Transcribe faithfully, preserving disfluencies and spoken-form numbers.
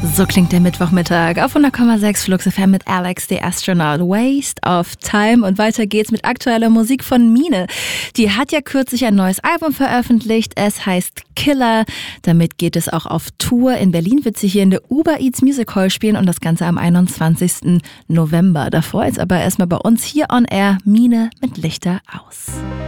So klingt der Mittwochmittag auf hundert Komma sechs Flux F M mit Alex, the Astronaut. Waste of Time. Und weiter geht's mit aktueller Musik von Mine. Die hat ja kürzlich ein neues Album veröffentlicht. Es heißt Killer. Damit geht es auch auf Tour. In Berlin wird sie hier in der Uber Eats Music Hall spielen und das Ganze am einundzwanzigsten November. Davor jetzt aber erstmal bei uns hier on Air Mine mit Lichter aus.